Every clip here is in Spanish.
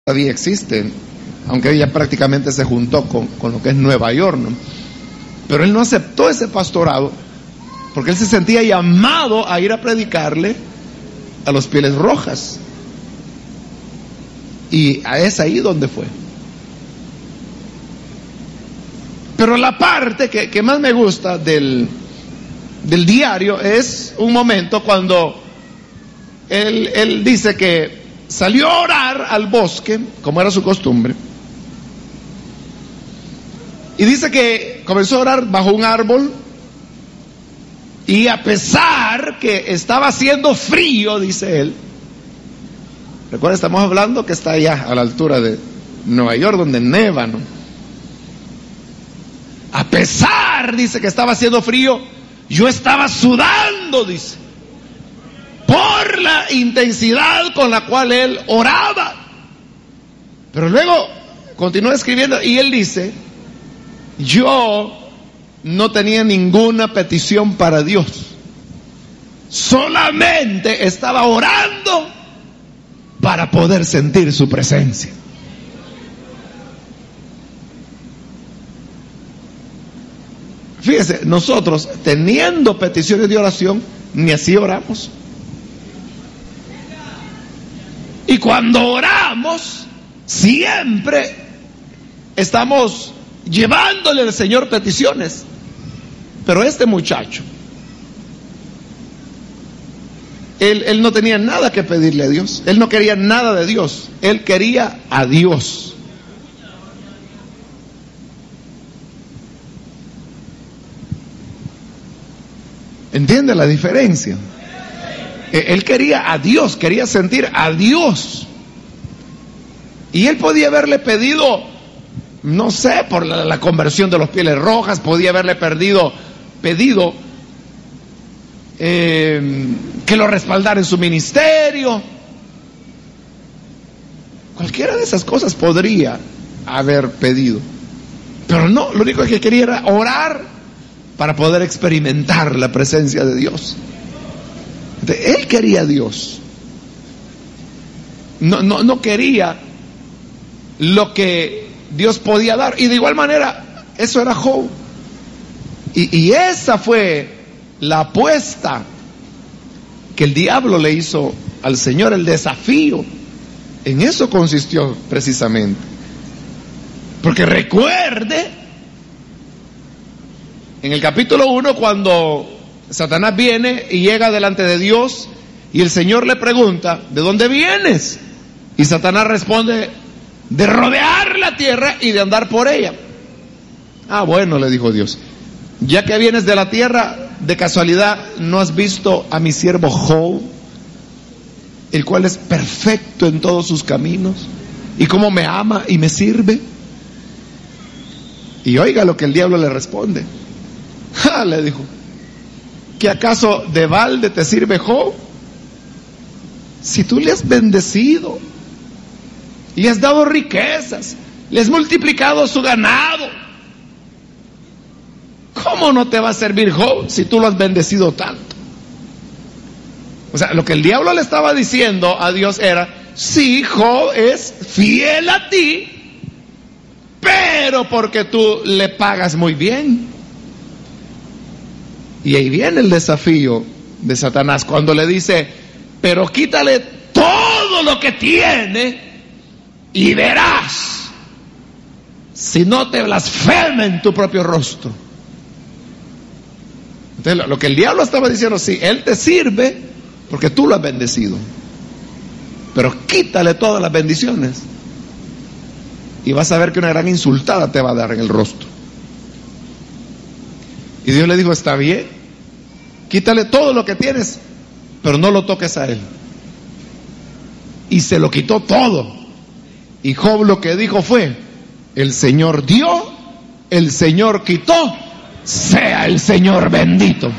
todavía existe, aunque ella prácticamente se juntó con lo que es Nueva York, ¿no? Pero él no aceptó ese pastorado porque él se sentía llamado a ir a predicarle a los Pieles Rojas, y es ahí donde fue. Pero la parte que más me gusta del diario es un momento cuando él dice que salió a orar al bosque, como era su costumbre, y dice que comenzó a orar bajo un árbol, y a pesar que estaba haciendo frío, dice él, recuerda, estamos hablando que está allá a la altura de Nueva York, donde neva, ¿no? A pesar, dice, que estaba haciendo frío, yo estaba sudando, dice, por la intensidad con la cual él oraba. Pero luego continúa escribiendo y él dice: yo no tenía ninguna petición para Dios, solamente estaba orando para poder sentir su presencia. Fíjese, nosotros teniendo peticiones de oración, ni así oramos. Y cuando oramos, siempre estamos llevándole al Señor peticiones. Pero este muchacho, él no tenía nada que pedirle a Dios. Él no quería nada de Dios. Él quería a Dios. ¿Entiende la diferencia? Él quería a Dios, quería sentir a Dios. Y él podía haberle pedido, no sé, por la conversión de los Pieles Rojas, podía haberle pedido que lo respaldara en su ministerio. Cualquiera de esas cosas podría haber pedido. Pero no, lo único que quería era orar para poder experimentar la presencia de Dios. Entonces, él quería a Dios. No quería lo que Dios podía dar. Y de igual manera, eso era Job. Y esa fue la apuesta que el diablo le hizo al Señor, el desafío. En eso consistió precisamente. Porque recuerde, en el capítulo 1, cuando Satanás viene y llega delante de Dios, y el Señor le pregunta: ¿de dónde vienes? Y Satanás responde: de rodear la tierra y de andar por ella. Ah, bueno, le dijo Dios, ya que vienes de la tierra, de casualidad, ¿no has visto a mi siervo Job, el cual es perfecto en todos sus caminos, y cómo me ama y me sirve? Y oiga lo que el diablo le responde. Le dijo: ¿que acaso de balde te sirve Job? Si tú le has bendecido, le has dado riquezas, le has multiplicado su ganado, ¿cómo no te va a servir Job si tú lo has bendecido tanto? O sea, lo que el diablo le estaba diciendo a Dios era: sí, Job es fiel a ti, pero porque tú le pagas muy bien. Y ahí viene el desafío de Satanás cuando le dice: pero quítale todo lo que tiene y verás si no te blasfema en tu propio rostro. Entonces, lo que el diablo estaba diciendo: sí, él te sirve porque tú lo has bendecido, pero quítale todas las bendiciones y vas a ver que una gran insultada te va a dar en el rostro. Y Dios le dijo: está bien, quítale todo lo que tienes, pero no lo toques a él. Y se lo quitó todo. Y Job lo que dijo fue: el Señor dio, el Señor quitó, sea el Señor bendito.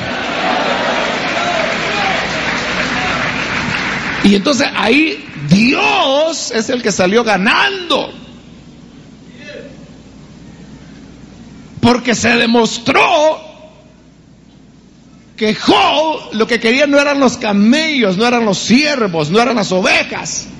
Y entonces ahí Dios es el que salió ganando, porque se demostró que Job lo que quería no eran los camellos, no eran los siervos, no eran las ovejas.